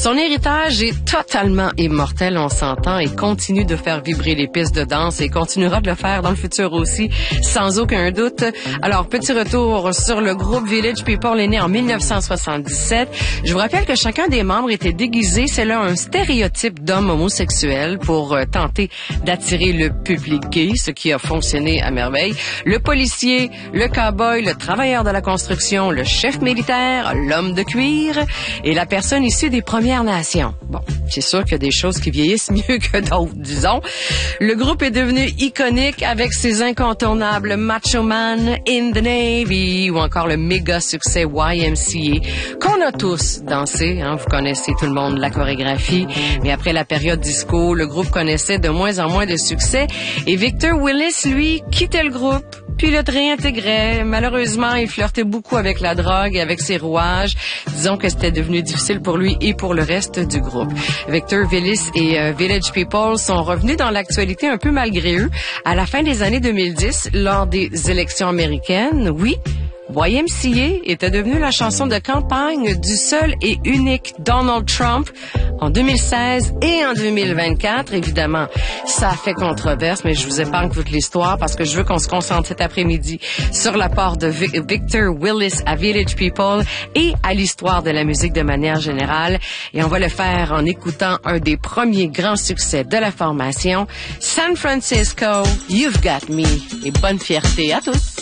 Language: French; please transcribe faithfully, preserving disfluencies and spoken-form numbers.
Son héritage est totalement immortel, on s'entend, et continue de faire vibrer les pistes de danse et continuera de le faire dans le futur aussi, sans aucun doute. Alors, petit retour sur le groupe Village People est né en mille neuf cent soixante-dix-sept. Je vous rappelle que chacun des membres était déguisé, c'est là un stéréotype d'homme homosexuel pour euh, tenter d'attirer le public gay, ce qui a fonctionné à merveille. Le policier, le cow-boy, le travailleur de la construction, le chef militaire, l'homme de cuir et la personne issue des Premières Nations. Bon, c'est sûr qu'il y a des choses qui vieillissent mieux que d'autres, disons. Le groupe est devenu iconique avec ses incontournables Macho Man, In the Navy ou encore le méga succès Y M C A qu'on a tous dansé, hein, vous connaissez tout le monde la chorégraphie, mais après la période disco, le groupe connaissait de moins en moins de succès et Victor Willis, lui, quittait le groupe. Puis le réintégrait. Malheureusement, il flirtait beaucoup avec la drogue et avec ses rouages. Disons que c'était devenu difficile pour lui et pour le reste du groupe. Victor Willis et euh, Village People sont revenus dans l'actualité un peu malgré eux à la fin des années deux mille dix lors des élections américaines. Oui, Y M C A était devenu la chanson de campagne du seul et unique Donald Trump en deux mille seize et en deux mille vingt-quatre. Évidemment, ça a fait controverse, mais je vous épargne toute l'histoire parce que je veux qu'on se concentre cet après-midi sur l'apport de Vic- Victor Willis à Village People et à l'histoire de la musique de manière générale. Et on va le faire en écoutant un des premiers grands succès de la formation, San Francisco, You've Got Me. Et bonne fierté à tous.